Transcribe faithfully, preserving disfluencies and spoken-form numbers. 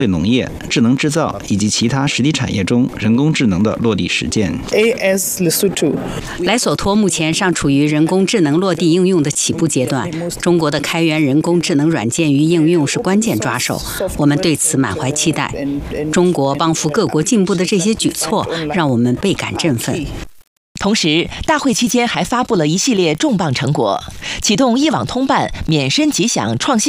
对农业、智能制造以及其他实体产业中人工智能的落地实践。 A S Lesotho， 莱索托目前尚处于人工智能落地应用的起步阶段，中国的开源人工智能软件与应用是关键抓手，我们对此满怀期待。中国帮扶各国进步的这些举措，让我们倍感振奋。 同时，大会期间还发布了一系列重磅成果，启动一网通办、免申即享创新